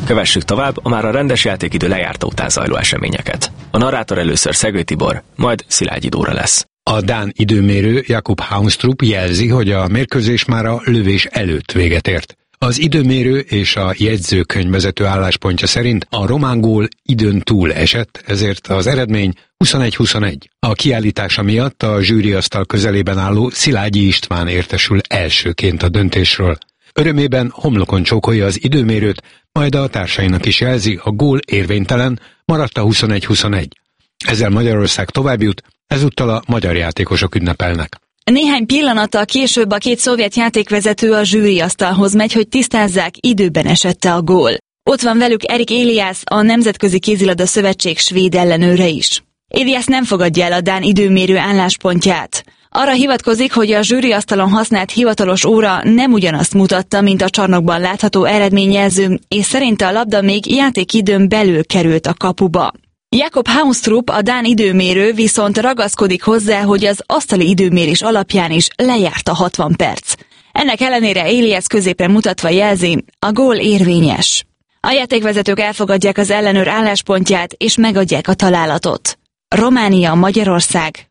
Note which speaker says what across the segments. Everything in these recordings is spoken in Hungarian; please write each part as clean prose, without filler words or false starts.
Speaker 1: Kövessük tovább a már a rendes játékidő lejárta után zajló eseményeket. A narrátor először Szegő Tibor, majd Szilágyi Dóra lesz.
Speaker 2: A dán időmérő Jakob Haunstrup jelzi, hogy a mérkőzés már a lövés előtt véget ért. Az időmérő és a jegyzőkönyv vezető álláspontja szerint a román gól időn túl esett, ezért az eredmény 21-21. A kiállítása miatt a zsűriasztal közelében álló Szilágyi István értesül elsőként a döntésről. Örömében homlokon csókolja az időmérőt, majd a társainak is jelzi, a gól érvénytelen, maradt a 21-21. Ezzel Magyarország továbbjut, ezúttal a magyar játékosok ünnepelnek.
Speaker 3: Néhány pillanattal később a két szovjet játékvezető a zsűriasztalhoz megy, hogy tisztázzák, időben esette a gól. Ott van velük Erik Elias, a Nemzetközi Kézilabda Szövetség svéd ellenőre is. Elias nem fogadja el a dán időmérő álláspontját. Arra hivatkozik, hogy a zsűriasztalon használt hivatalos óra nem ugyanazt mutatta, mint a csarnokban látható eredményjelző, és szerinte a labda még játékidőn belül került a kapuba. Jakob Haunstrup, a dán időmérő viszont ragaszkodik hozzá, hogy az asztali időmérés alapján is lejárt a 60 perc. Ennek ellenére Elias középre mutatva jelzi, a gól érvényes. A játékvezetők elfogadják az ellenőr álláspontját és megadják a találatot. Románia-Magyarország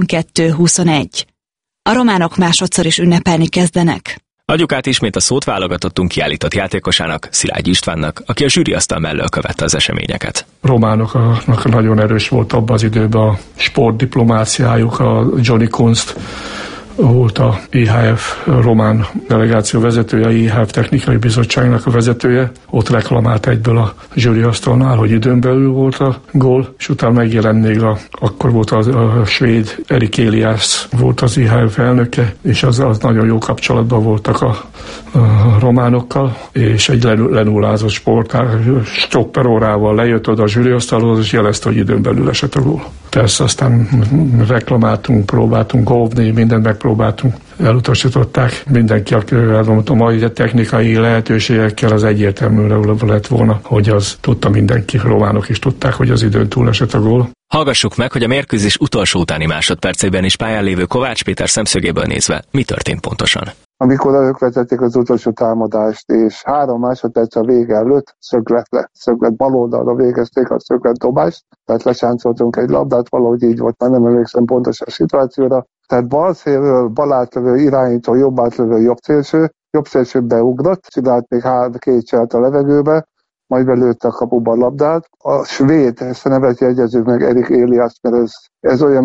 Speaker 3: 22-21. A románok másodszor is ünnepelni kezdenek.
Speaker 1: Adjuk át ismét a szót válogatottunk kiállított játékosának, Szilágyi Istvánnak, aki a zsűriasztal mellől követte az eseményeket.
Speaker 4: Románoknak nagyon erős volt abban az időben a sportdiplomáciájuk, a Johnny Kunst volt a IHF román delegáció vezetője, a IHF technikai bizottságnak a vezetője. Ott reklamált egyből a zsűriasztalnál, hogy időn belül volt a gól, és utána megjelent még akkor volt a svéd Erik Elias volt az IHF elnöke, és az nagyon jó kapcsolatban voltak a románokkal, és egy lenullázott stopperórával lejött oda a zsűriasztalhoz, és jelezte, hogy időn belül esett a gól. Persze aztán reklamáltunk, próbáltunk óvni, mindent megpróbáltunk. Elutasították. Mindenki, a mai technikai lehetőségekkel az egyértelműre lett volna, hogy az tudta mindenki, románok is tudták, hogy az időn túl esett a gól.
Speaker 1: Hallgassuk meg, hogy a mérkőzés utolsó utáni másodperceiben is pályán lévő Kovács Péter szemszögéből nézve mi történt pontosan.
Speaker 5: Amikor ők vezették az utolsó támadást, és 3 másodperc a vége előtt szöglet bal oldalra végezték a szöglet dobást, tehát lesáncoltunk egy labdát, valahogy így volt, már nem emlékszem pontosan a szituációra. Tehát bal szélről bal átlövő irányító, jobb átlövő jobb szélső beugrott, csinált még 2 cselt a levegőbe, majd belőtte a kapuba a labdát. A svéd, ezt a nevet jegyezzük meg, Erik Elias, mert ez olyan,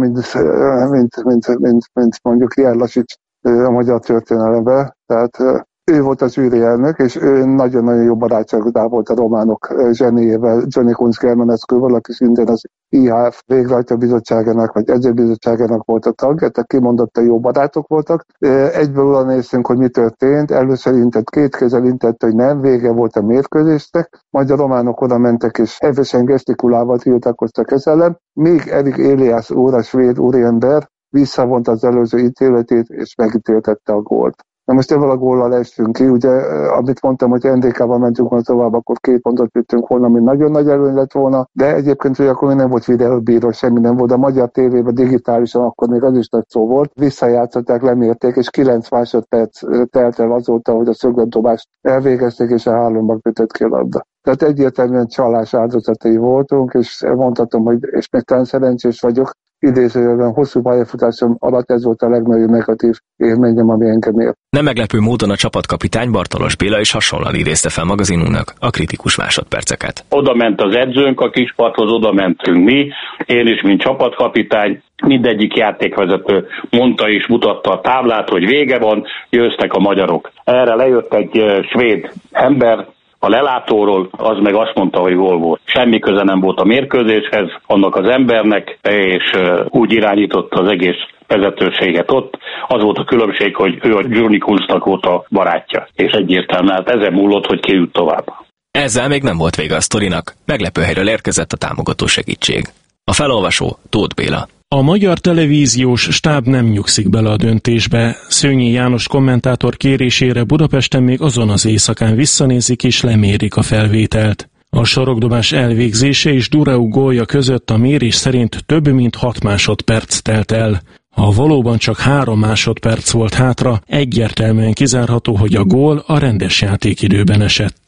Speaker 5: mint mondjuk Ján Lasics a magyar történelemben. Tehát ő volt az zsűri elnök, és ő nagyon-nagyon jó barátságban volt a románok zsenéjével, Johnny Kunst Germanescu-val, aki szintén az IHF végrehajtó bizottságának, vagy edzőbizottságának volt a tag, tehát kimondottan jó barátok voltak. Egyből oda néztünk, hogy mi történt, először intett, 2 kézzel intett, hogy nem, vége volt a mérkőzésnek, majd a románok oda mentek, és hevesen gesztikulával tiltakoztak ez ellen, még Erik Elias úr, a svéd úriember visszavont az előző ítéletét, és megítéltette a gólt. Na most ebből a góllal estünk ki, ugye, amit mondtam, hogy NDK-ban mentünk volna tovább, akkor 2 pontot vittünk volna, ami nagyon nagy előny lett volna, de egyébként ugye akkor még nem volt videóbíró, semmi nem volt, a magyar tévében digitálisan akkor még az is nagy szó volt, visszajátszották, lemérték, és 9 másodperc telt el azóta, hogy a szögletdobást elvégezték, és a hálónak ütött ki a labda. Tehát egyértelműen csalás áldozatai voltunk, és mondhatom, hogy és még talán szerencsés vagyok, idézőjelben hosszú pályafutásom alatt ez volt a legnagyobb negatív élményem, ami engem ért.
Speaker 1: Nem meglepő módon a csapatkapitány Bartalos Béla is hasonlóan idézte fel magazinunknak a kritikus másodperceket.
Speaker 6: Oda ment az edzőnk a kispadhoz, oda mentünk mi, én is, mint csapatkapitány, mindegyik játékvezető mondta és mutatta a táblát, hogy vége van, győztek a magyarok. Erre lejött egy svéd ember, a lelátóról, az meg azt mondta, hogy gól volt. Semmi köze nem volt a mérkőzéshez, annak az embernek, és úgy irányította az egész vezetőséget ott. Az volt a különbség, hogy ő a Johnny Kunstnak volt a barátja. És egyértelműen hát ezen múlott, hogy ki jut tovább.
Speaker 1: Ezzel még nem volt vége a sztorinak, meglepő helyről érkezett a támogató segítség. A felolvasó Tóth Béla.
Speaker 7: A magyar televíziós stáb nem nyugszik bele a döntésbe. Szőnyi János kommentátor kérésére Budapesten még azon az éjszakán visszanézik és lemérik a felvételt. A sarokdobás elvégzése és Durau gólja között a mérés szerint több mint 6 másodperc telt el. Ha valóban csak 3 másodperc volt hátra, egyértelműen kizárható, hogy a gól a rendes játékidőben esett.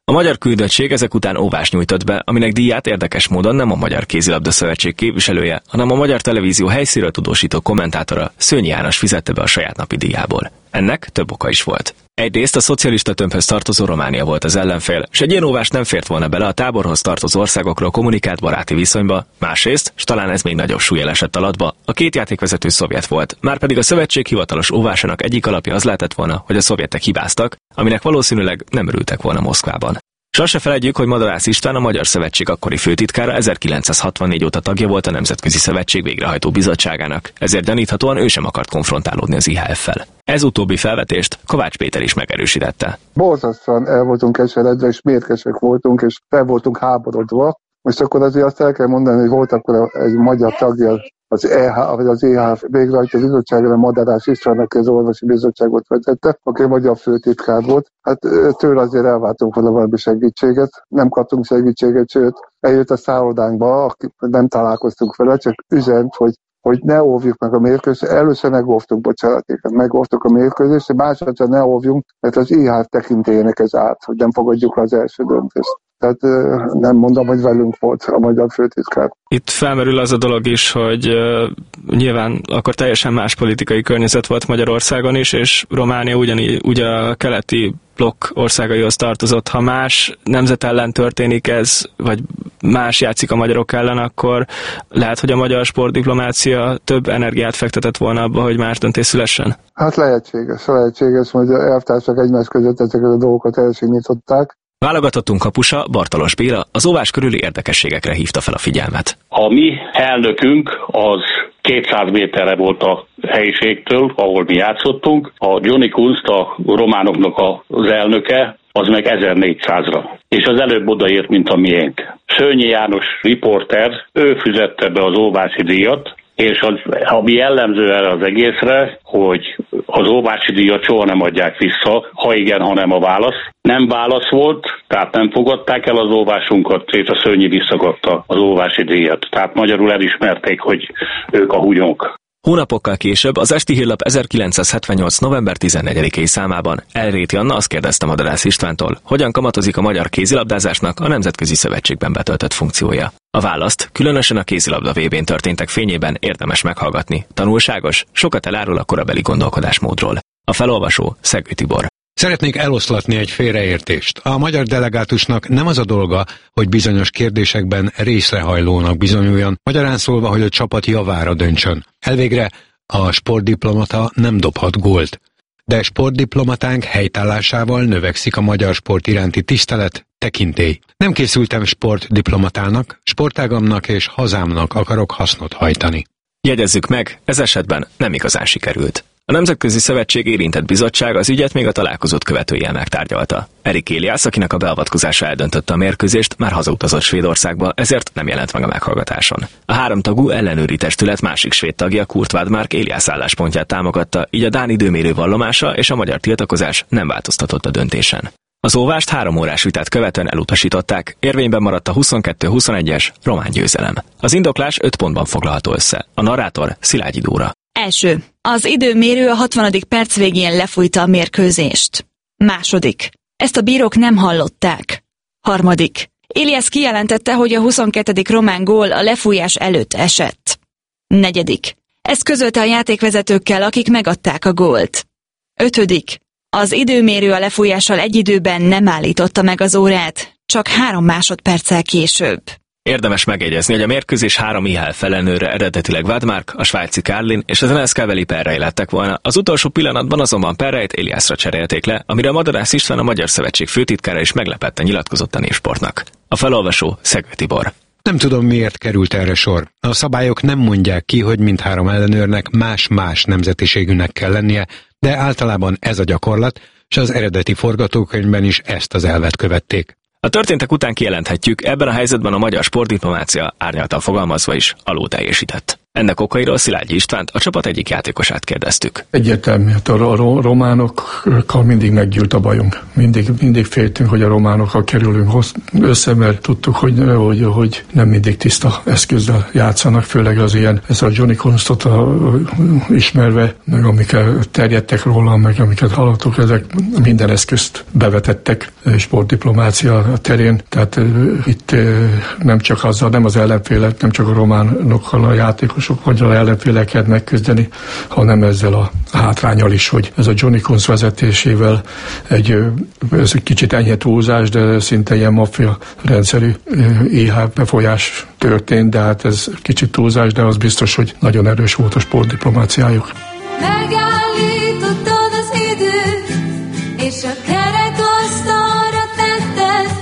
Speaker 1: A magyar küldöttség ezek után óvást nyújtott be, aminek díját érdekes módon nem a Magyar Kézilabda Szövetség képviselője, hanem a Magyar Televízió helyszínről tudósító kommentátora, Szőnyi János fizette be a saját napi díjából. Ennek több oka is volt. Egyrészt a szocialista tömbhöz tartozó Románia volt az ellenfél, s egy ilyen óvás nem fért volna bele a táborhoz tartozó országokról kommunikált baráti viszonyba, másrészt, s talán ez még nagyobb súllyal esett alatba, a két játékvezető szovjet volt, márpedig a szövetség hivatalos óvásának egyik alapja az lehetett volna, hogy a szovjetek hibáztak, aminek valószínűleg nem örültek volna Moszkvában. Sose felejtjük, hogy Madarász István, a Magyar Szövetség akkori főtitkára 1964 óta tagja volt a Nemzetközi Szövetség végrehajtó bizottságának, ezért gyaníthatóan ő sem akart konfrontálódni az IHF-fel. Ez utóbbi felvetést Kovács Péter is megerősítette.
Speaker 5: Borzasztóan el voltunk keseredve, és mérgesek voltunk, és fel voltunk háborodva. Most akkor azért azt el kell mondani, hogy volt akkor egy magyar tagja az EHF végrehajtó bizottságára, Madarász István, aki az orvosi bizottságot vezette, aki magyar főtitkár volt. Hát tőle azért elváltunk volna valami segítséget, nem kaptunk segítséget, sőt, eljött a szállodánkba, nem találkoztunk vele, csak üzent, hogy ne óvjuk meg a mérkőzést. Először megóvtuk, megóvtuk a mérkőzést, másodszor ne óvjunk, mert az IHF tekintélyének ez árt, hogy nem fogadjuk az első döntést. Tehát nem mondom, hogy velünk volt a magyar főtitkár.
Speaker 8: Itt felmerül az a dolog is, hogy nyilván akkor teljesen más politikai környezet volt Magyarországon is, és Románia ugyanígy a keleti blokk országaihoz tartozott. Ha más nemzet ellen történik ez, vagy más játszik a magyarok ellen, akkor lehet, hogy a magyar sportdiplomácia több energiát fektetett volna abba, hogy más döntés szülessen? Hát
Speaker 5: lehetséges, hogy a elvtársak egymás között ezeket a dolgokat elsimították.
Speaker 1: Válogatottunk kapusa, Bartalos Béla, az óvás körüli érdekességekre hívta fel a figyelmet.
Speaker 6: A mi elnökünk az 200 méterre volt a helyiségtől, ahol mi játszottunk. A Johnny Kunst, a románoknak az elnöke, az meg 1400-ra. És az előbb odaért, mint a miénk. Szőnyi János riporter, ő fizette be az óvási díjat, és ami jellemző erre az egészre, hogy az óvási díjat soha nem adják vissza, ha igen, ha nem a válasz. Nem válasz volt, tehát nem fogadták el az óvásunkat, és a Szőnyi visszakapta az óvási díjat. Tehát magyarul elismerték, hogy ők a húgyonk.
Speaker 1: Hónapokkal később az Esti Hírlap 1978. november 14-i számában Elréti Anna azt kérdezte Madarász Istvántól, hogyan kamatozik a magyar kézilabdázásnak a Nemzetközi Szövetségben betöltött funkciója. A választ, különösen a kézilabda VB-n történtek fényében érdemes meghallgatni. Tanulságos, sokat elárul a korabeli gondolkodásmódról. A felolvasó Szegő Tibor.
Speaker 2: Szeretnék eloszlatni egy félreértést. A magyar delegátusnak nem az a dolga, hogy bizonyos kérdésekben részrehajlónak bizonyuljon, magyarán szólva, hogy a csapat javára döntsön. Elvégre a sportdiplomata nem dobhat gólt. De sportdiplomatánk helytállásával növekszik a magyar sport iránti tisztelet, tekintély. Nem készültem sportdiplomatának, sportágamnak és hazámnak akarok hasznot hajtani.
Speaker 1: Jegyezzük meg, ez esetben nem igazán sikerült. A Nemzetközi Szövetség érintett bizottság az ügyet még a találkozót követően megtárgyalta. Erik Eliász, akinek a beavatkozása eldöntötte a mérkőzést, már hazautazott Svédországba, ezért nem jelent meg a meghallgatáson. A háromtagú ellenőri testület másik svéd tagja, Kurt Wadmark Eliász álláspontját támogatta, így a dán időmérő vallomása és a magyar tiltakozás nem változtatott a döntésen. Az óvást 3 órás vitát követően elutasították, érvényben maradt a 22-21-es román győzelem. Az indoklás 5 pontban foglalható össze. A narrátor Szilágyi Dóra.
Speaker 3: Első. Az időmérő a 60. perc végén lefújta a mérkőzést. Második. Ezt a bírók nem hallották. Harmadik. Eliász kijelentette, hogy a 22. román gól a lefújás előtt esett. Negyedik. Ezt közölte a játékvezetőkkel, akik megadták a gólt. Ötödik. Az időmérő a lefújással egy időben nem állította meg az órát, csak 3 másodperccel később.
Speaker 1: Érdemes megjegyezni, hogy a mérkőzés 3 IHF ellenőre, eredetileg Wadmark, a svájci Karlin és az NSK-beli Perrey lettek volna. Az utolsó pillanatban azonban Perreyt Eliászra cserélték le, amire a Madarász István, a Magyar Szövetség főtitkára is meglepetten nyilatkozott a Népsportnak. A felolvasó Szegő Tibor.
Speaker 2: Nem tudom, miért került erre sor. A szabályok nem mondják ki, hogy mindhárom ellenőrnek más-más nemzetiségűnek kell lennie, de általában ez a gyakorlat, és az eredeti forgatókönyvben is ezt az elvet követték.
Speaker 1: A történtek után kijelenthetjük, ebben a helyzetben a magyar sportdiplomácia árnyaltan fogalmazva is alul teljesített. Ennek okairól Szilágyi Istvánt, a csapat egyik játékosát kérdeztük.
Speaker 4: Egyértelmű, a románokkal mindig meggyűlt a bajunk. Mindig féltünk, hogy a románokkal kerülünk össze, mert tudtuk, hogy nem mindig tiszta eszközzel játszanak, főleg az ilyen, ez a Johnny Constot ismerve, meg amiket terjedtek róla, meg amiket hallottuk, ezek minden eszközt bevetettek sportdiplomácia terén, tehát itt nem csak azzal, nem az ellenfélek, nem csak a románokkal a játékosok vagy a ellenféleket megküzdeni, hanem ezzel a hátrányal is, hogy ez a Johnny Cons vezetésével ez egy kicsit enyhe túlzás, de szinte ilyen maffia rendszerű befolyás történt, de hát ez kicsit túlzás, de az biztos, hogy nagyon erős volt a sportdiplomáciájuk.
Speaker 9: Megállítottad az időt, és a kerekasztalra tetted.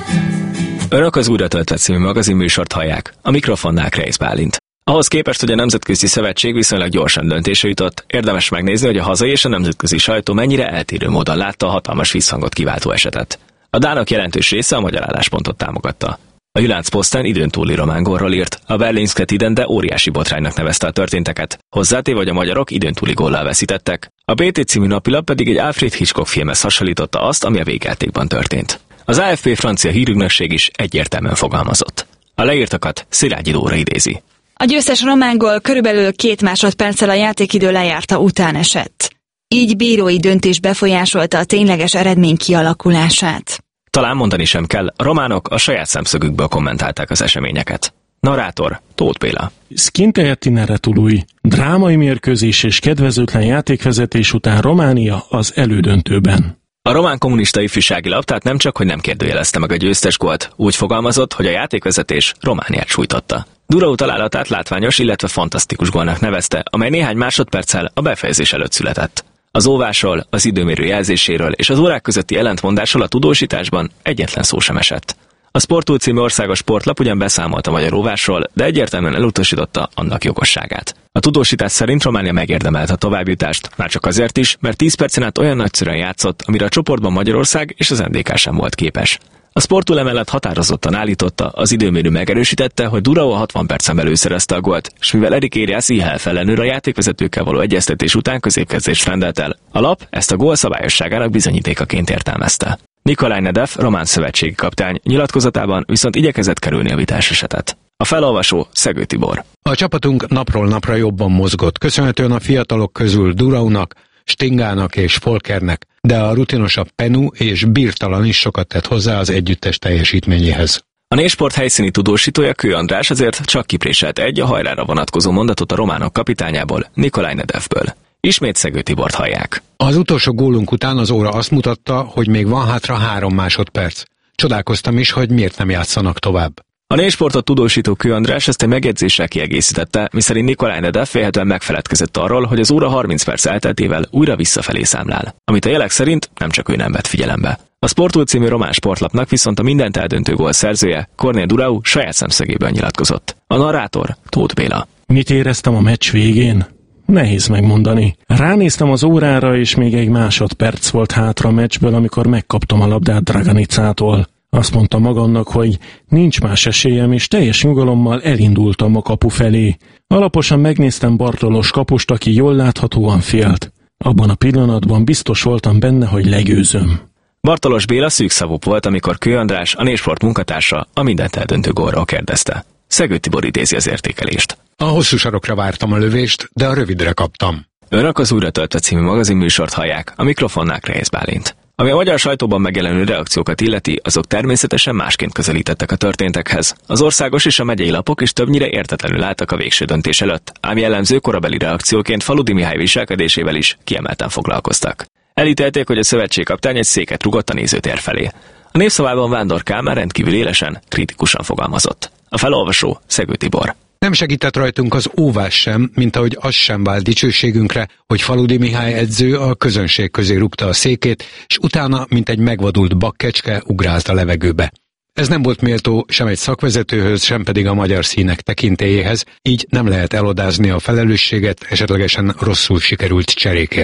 Speaker 1: Önök az Újra töltött című magazinműsort hallják, a mikrofonnál Kreisz Bálint. Ahhoz képest, hogy a Nemzetközi Szövetség viszonylag gyorsan döntésre jutott, érdemes megnézni, hogy a hazai és a nemzetközi sajtó mennyire eltérő módon látta a hatalmas visszhangot kiváltó esetet. A dánok jelentős része a magyar álláspontot támogatta. A Jyllands Posten időn túli román gólról írt, a Berlingske Tidende óriási botránynak nevezte a történteket, hozzátéve, hogy a magyarok időn túli góllal veszítettek. A BT című napilap pedig egy Alfred Hitchcock filmhez hasonlította azt, ami a végjátékban történt. Az AFP francia hírügynökség is egyértelműen fogalmazott. A leírtakat Szilágyi Dóra idézi.
Speaker 3: A győztes román gól körülbelül 2 másodperccel a játékidő lejárta után esett. Így bírói döntés befolyásolta a tényleges eredmény kialakulását.
Speaker 1: Talán mondani sem kell, a románok a saját szemszögükből kommentálták az eseményeket. Narrátor Tóth Béla.
Speaker 7: Skintejettinere tului. Drámai mérkőzés és kedvezőtlen játékvezetés után Románia az elődöntőben.
Speaker 1: A román kommunista ifjúsági lap tehát nem csak, hogy nem kérdőjelezte meg a győztes gólt, úgy fogalmazott, hogy a játékvezetés Romániát sújtotta. Durau találatát látványos, illetve fantasztikus gólnak nevezte, amely néhány másodperccel a befejezés előtt született. Az óvásról, az időmérő jelzéséről és az órák közötti ellentmondásról a tudósításban egyetlen szó sem esett. A Sportul című országos sportlap ugyan beszámolt a magyar óvásról, de egyértelműen elutasította annak jogosságát. A tudósítás szerint Románia megérdemelte a továbbjutást, már csak azért is, mert 10 percen át olyan nagyszerűen játszott, amire a csoportban Magyarország és az NDK sem volt képes. A Sportul emellett határozottan állította, az időmérő megerősítette, hogy Durau a 60 percen belül szerezte a gólt, és mivel Erik Eliász IHF ellenőr a játékvezetőkkel való egyeztetés után középkezdést rendelt el. A lap ezt a gól szabályosságának bizonyítékaként értelmezte. Nikolaj Nedev, román szövetségi kapitány nyilatkozatában viszont igyekezett kerülni a vitás esetet. A felolvasó Szegő Tibor.
Speaker 2: A csapatunk napról napra jobban mozgott, köszönhetően a fiatalok közül Duraunak, Stingának és Folkernek, de a rutinosabb Penu és Birtalan is sokat tett hozzá az együttes teljesítményéhez.
Speaker 1: A Nésport helyszíni tudósítója Kő András azért csak kipréselt egy a hajrára vonatkozó mondatot a románok kapitányából, Nikolaj Nedevből. Ismét Szegő Tibort hallják.
Speaker 2: Az utolsó gólunk után az óra azt mutatta, hogy még van hátra 3 másodperc. Csodálkoztam is, hogy miért nem játszanak tovább.
Speaker 1: A Nésportot tudósító Kő András ezt egy megjegyzéssel kiegészítette, miszerint Nikolaj Nedev félhetően megfeledkezett arról, hogy az óra 30 perc elteltével újra visszafelé számlál, amit a jelek szerint nem csak ő nem vett figyelembe. A Sportul című román sportlapnak viszont a mindent eldöntő gól szerzője, Kornél Durau saját szemszögéből nyilatkozott. A narrátor Tóth Béla.
Speaker 7: Mit éreztem a meccs végén? Nehéz megmondani. Ránéztem az órára, és még 1 másodperc volt hátra a meccsből, amikor megkaptam a labdát Draganicától. Azt mondtam magamnak, hogy nincs más esélyem, és teljes nyugalommal elindultam a kapu felé. Alaposan megnéztem Bartolos kapust, aki jól láthatóan félt. Abban a pillanatban biztos voltam benne, hogy legyőzöm.
Speaker 1: Bartolos Béla szűkszavúbb volt, amikor Kő András, a Nésport munkatársa a mindent eldöntő gólról kérdezte. Szegő Tibor idézi az értékelést.
Speaker 2: A hosszú sarokra vártam a lövést, de a rövidre kaptam.
Speaker 1: Önök az Újra töltött című magazinműsort hallják, a mikrofonnál Kreisz Bálint. Ami a magyar sajtóban megjelenő reakciókat illeti, azok természetesen másként közelítettek a történtekhez. Az országos és a megyei lapok is többnyire értetlenül álltak a végső döntés előtt, ám jellemző korabeli reakcióként Faludi Mihály viselkedésével is kiemelten foglalkoztak. Elítélték, hogy a szövetségkapitány egy széket rugott a nézőtér felé. A Népszavában Vándor Kálmán rendkívül élesen, kritikusan fogalmazott. A felolvasó Szegő Tibor.
Speaker 2: Nem segített rajtunk az óvás sem, mint ahogy az sem vált dicsőségünkre, hogy Faludi Mihály edző a közönség közé rúgta a székét, és utána, mint egy megvadult bakkecske, ugrált a levegőbe. Ez nem volt méltó sem egy szakvezetőhöz, sem pedig a magyar színek tekintélyéhez, így nem lehet elodázni a felelősséget esetlegesen rosszul sikerült cserékért.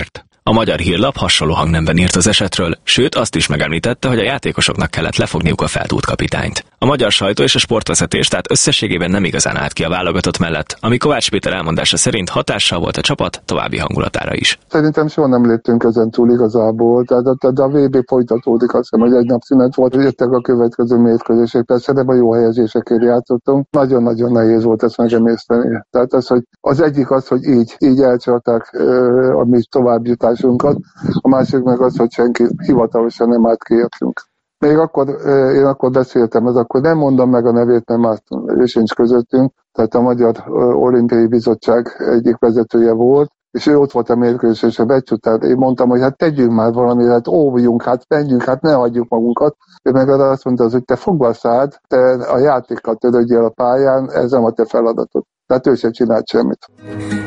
Speaker 1: A Magyar Hírlap hasonló hangnemben írt az esetről, sőt azt is megemlítette, hogy a játékosoknak kellett lefogniuk a Feldút kapitányt. A magyar sajtó és a sportvezetés tehát összességében nem igazán állt ki a válogatott mellett, ami Kovács Péter elmondása szerint hatással volt a csapat további hangulatára is.
Speaker 5: Szerintem soha nem léptünk ezen túl igazából, de a VB folytatódik, azt hiszem, hogy egy nap szünet volt, hogy jöttek a következő mérkőzések, persze nem a jó helyezésekért játszottunk. Nagyon-nagyon nehéz volt ezt megemészteni. Tehát az egyik az, hogy így elcsalták a mi továbbjutásunkat, a másik meg az, hogy senki hivatalosan nem állt ki értünk. Még én akkor beszéltem, akkor nem mondom meg a nevét, nem állt, ő sincs közöttünk, tehát a Magyar Olimpiai Bizottság egyik vezetője volt, és ő ott volt a mérkőzés, és a meccs után én mondtam, hogy hát tegyünk már valamit, hát óvjunk, hát menjünk, hát ne hagyjuk magunkat. Ő meg azt mondta, hogy te fogva a szád, te a játékkal törődjél a pályán, ez nem a te feladatod. Tehát ő sem csinált semmit.